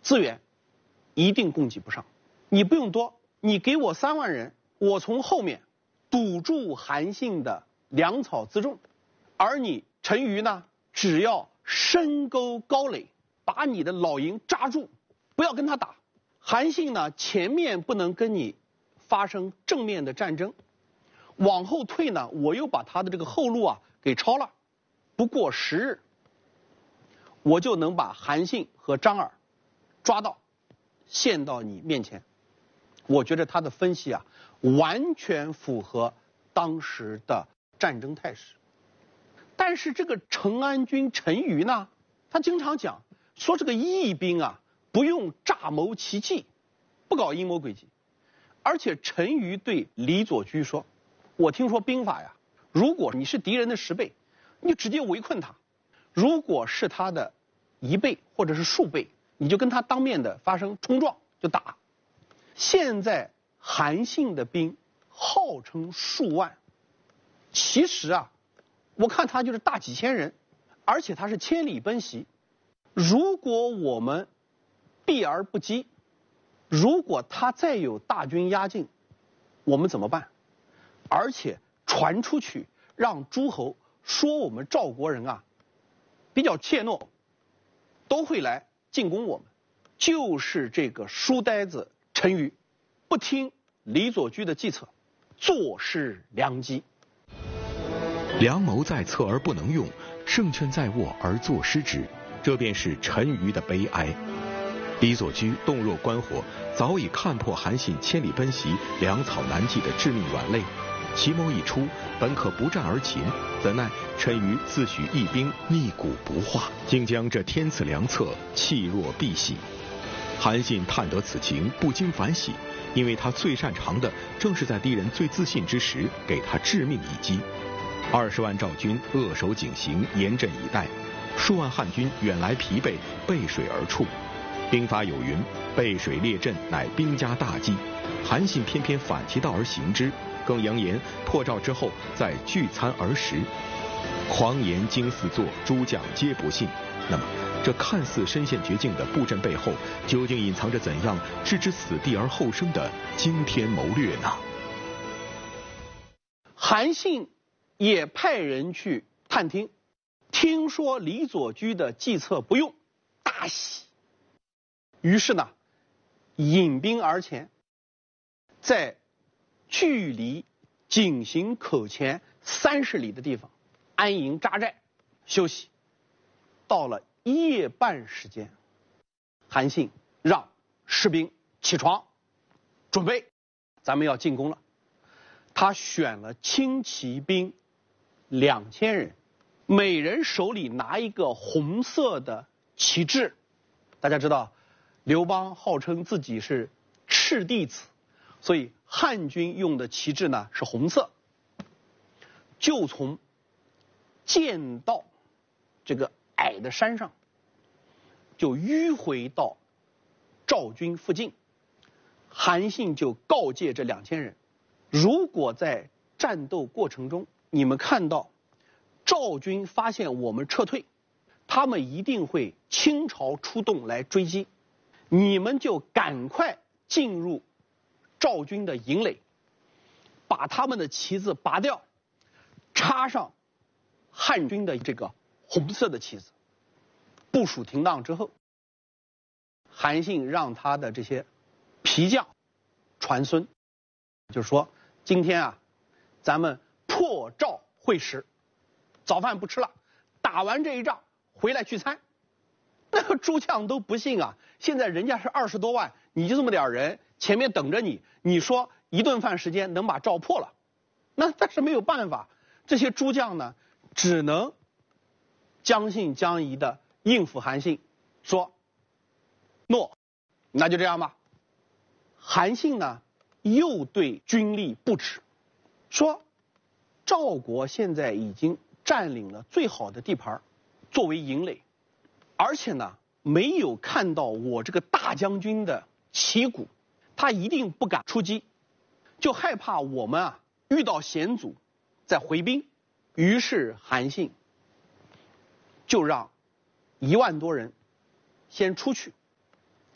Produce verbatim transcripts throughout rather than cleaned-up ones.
资源一定供给不上。你不用多，你给我三万人，我从后面堵住韩信的粮草辎重，而你陈馀呢，只要深沟高垒，把你的老营扎住，不要跟他打。韩信呢，前面不能跟你发生正面的战争，往后退呢，我又把他的这个后路啊给抄了。不过十日，我就能把韩信和张耳抓到，献到你面前。我觉得他的分析啊，完全符合当时的战争态势。但是这个成安军陈馀呢，他经常讲说这个义兵啊，不用诈谋奇计，不搞阴谋诡计。而且陈馀对李左车说，我听说兵法呀，如果你是敌人的十倍，你就直接围困他；如果是他的一倍或者是数倍，你就跟他当面的发生冲撞，就打。现在韩信的兵号称数万，其实啊，我看他就是大几千人，而且他是千里奔袭。如果我们避而不击，如果他再有大军压境，我们怎么办？而且传出去，让诸侯说我们赵国人啊比较怯懦，都会来进攻我们。就是这个书呆子陈馀不听李左车的计策，坐失良机。 良谋在侧而不能用，胜券在握而坐失之，这便是陈馀的悲哀。李左车洞若观火，早已看破韩信千里奔袭、粮草难继的致命软肋。奇谋一出，本可不战而擒，怎奈陈馀自诩义兵逆骨不化，竟将这天赐良策弃若敝屣。韩信探得此情，不禁反喜，因为他最擅长的正是在敌人最自信之时给他致命一击。二十万赵军扼守井陉，严阵以待，数万汉军远来疲惫，背水而出。兵法有云，背水列阵乃兵家大忌，韩信偏偏反其道而行之，更扬言破赵之后再聚餐而食。狂言惊四座，诸将皆不信。那么这看似身陷绝境的布阵背后，究竟隐藏着怎样置之死地而后生的惊天谋略呢？ 韩信也派人去探听，听说李左车的计策不用，大喜。于是呢，引兵而前，在距离井陉口前三十里的地方安营扎寨休息。到了夜半时间，韩信让士兵起床，准备，咱们要进攻了。他选了轻骑兵两千人，每人手里拿一个红色的旗帜。大家知道，刘邦号称自己是赤弟子，所以汉军用的旗帜呢是红色。就从剑道这个矮的山上，就迂回到赵军附近。韩信就告诫这两千人，如果在战斗过程中你们看到赵军发现我们撤退，他们一定会倾巢出动来追击，你们就赶快进入赵军的营垒，把他们的旗子拔掉，插上汉军的这个红色的旗子。部署停当之后，韩信让他的这些皮将传孙，就说今天啊，咱们破赵会师，早饭不吃了，打完这一仗回来聚餐。那个诸将都不信啊，现在人家是二十多万，你就这么点人，前面等着你，你说一顿饭时间能把赵破了？那但是没有办法，这些诸将呢，只能将信将疑的应付韩信，说诺，那就这样吧。韩信呢又对军力布置，说赵国现在已经占领了最好的地盘作为营垒，而且呢没有看到我这个大将军的旗鼓，他一定不敢出击，就害怕我们啊遇到险阻再回兵。于是韩信就让一万多人先出去，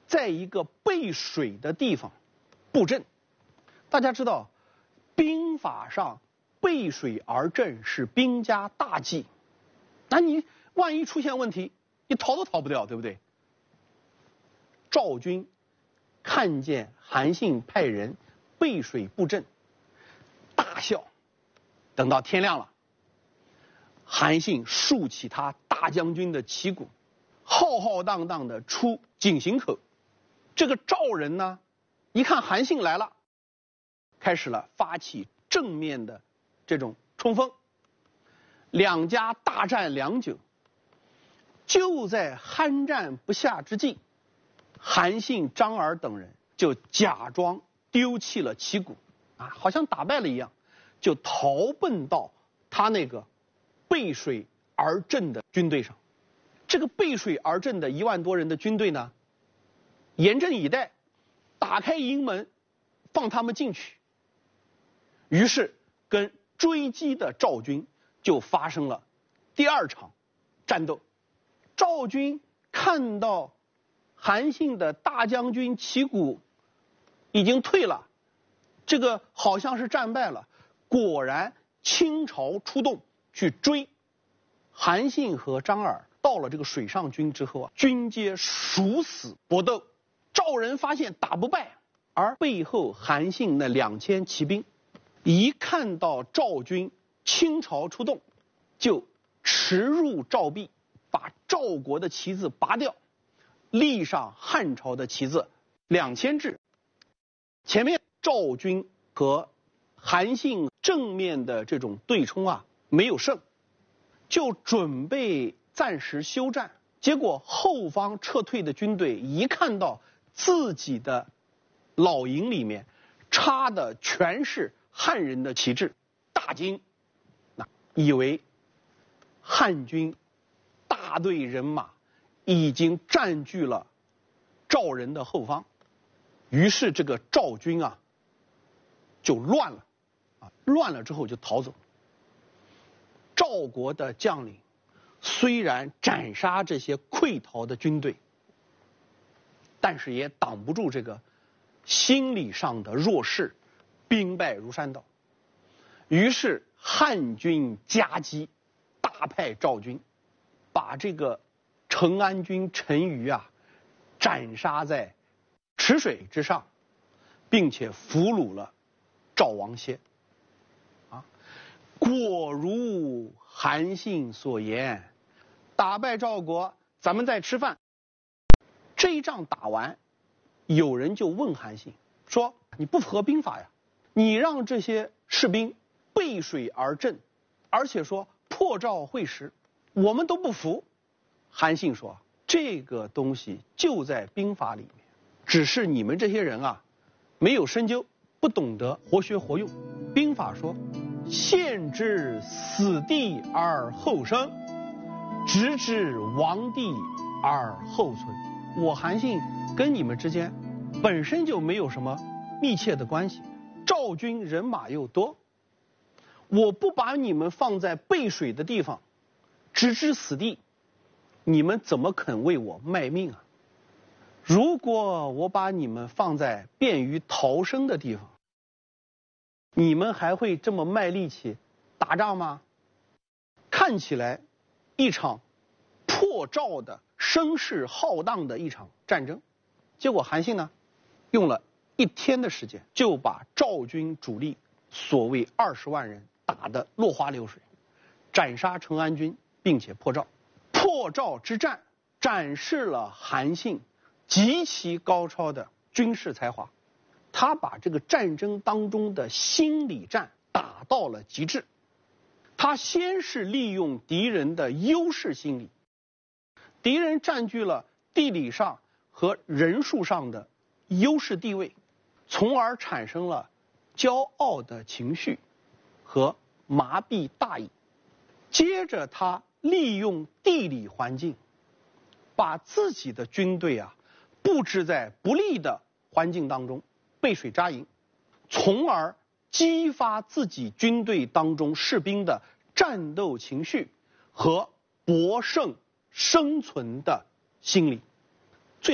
在一个背水的地方布阵。大家知道，兵法上背水而阵是兵家大忌。那你万一出现问题，你逃都逃不掉，对不对？赵军看见韩信派人背水布阵，大笑。等到天亮了，韩信竖起他大将军的旗鼓，浩浩荡荡的出井陉口。这个赵人呢，一看韩信来了，开始了发起正面的这种冲锋。两家大战良久，就在酣战不下之际，韩信、张耳等人就假装丢弃了旗鼓，啊，好像打败了一样，就逃奔到他那个背水而阵的军队上。这个背水而阵的一万多人的军队呢，严阵以待，打开营门，放他们进去。于是跟追击的赵军就发生了第二场战斗。赵军看到韩信的大将军旗鼓已经退了，这个好像是战败了，果然倾巢出动去追。韩信和张耳到了这个水上军之后啊，军皆殊死搏斗。赵人发现打不败，而背后韩信那两千骑兵一看到赵军倾巢出动，就驰入赵壁，把赵国的旗子拔掉，立上汉朝的旗子两千支。前面赵军和韩信正面的这种对冲啊没有胜，就准备暂时休战。结果后方撤退的军队一看到自己的老营里面插的全是汉人的旗帜，大惊，那以为汉军大队人马已经占据了赵人的后方，于是这个赵军啊就乱了，啊，乱了之后就逃走。赵国的将领虽然斩杀这些溃逃的军队，但是也挡不住这个心理上的弱势，兵败如山倒。于是汉军夹击，大派赵军，把这个成安军陈馀啊斩杀在池水之上，并且俘虏了赵王歇。啊，果如韩信所言，打败赵国，咱们再吃饭。这一仗打完，有人就问韩信说：“你不符合兵法呀，你让这些士兵背水而阵，而且说破赵会师，我们都不服。”韩信说：“这个东西就在兵法里面，只是你们这些人啊，没有深究，不懂得活学活用。兵法说，陷之死地而后生，直之亡地而后存。我韩信跟你们之间本身就没有什么密切的关系，赵军人马又多，我不把你们放在背水的地方，置之死地，你们怎么肯为我卖命啊？如果我把你们放在便于逃生的地方，你们还会这么卖力气打仗吗？看起来一场破赵的声势浩荡的一场战争，结果韩信呢用了一天的时间就把赵军主力所谓二十万人打得落花流水，斩杀成安军，并且破赵。破赵之战展示了韩信极其高超的军事才华，他把这个战争当中的心理战打到了极致。他先是利用敌人的优势心理，敌人占据了地理上和人数上的优势地位，从而产生了骄傲的情绪和麻痹大意。接着他利用地理环境，把自己的军队啊布置在不利的环境当中，背水扎营，从而激发自己军队当中士兵的战斗情绪和搏胜生存的心理。